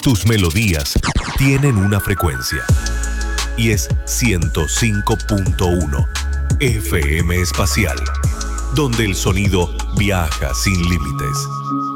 Tus melodías tienen una frecuencia y es 105.1 FM Espacial, donde el sonido viaja sin límites.